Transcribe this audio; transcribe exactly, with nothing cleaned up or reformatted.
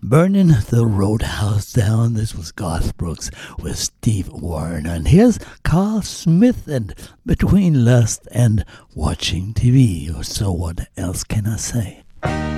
Burning the Roadhouse Down. This was Garth Brooks with Steve Wariner. And here's Carl Smith and Between Lust and Watching T V. Or so what else can I say?